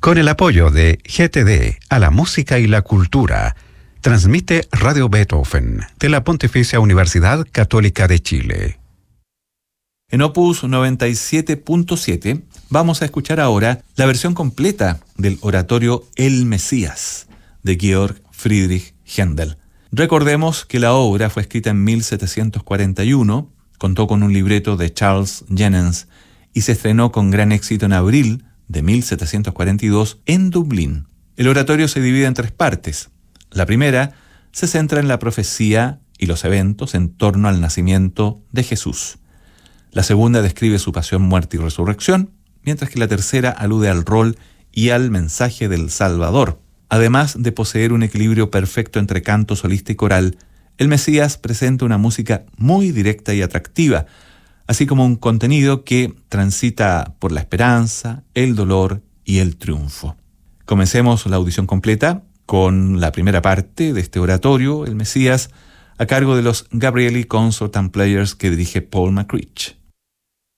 Con el apoyo de GTD a la música y la cultura, transmite Radio Beethoven de la Pontificia Universidad Católica de Chile. En Opus 97.7 vamos a escuchar ahora la versión completa del oratorio El Mesías de Georg Friedrich Händel. Recordemos que la obra fue escrita en 1741, contó con un libreto de Charles Jennens y se estrenó con gran éxito en abril de 1742 en Dublín. El oratorio se divide en 3 partes. La primera se centra en la profecía y los eventos en torno al nacimiento de Jesús. La segunda describe su pasión, muerte y resurrección, mientras que la tercera alude al rol y al mensaje del Salvador. Además de poseer un equilibrio perfecto entre canto, solista y coral, el Mesías presenta una música muy directa y atractiva, así como un contenido que transita por la esperanza, el dolor y el triunfo. Comencemos la audición completa con la primera parte de este oratorio, El Mesías, a cargo de los Gabrieli Consort and Players que dirige Paul McCreech.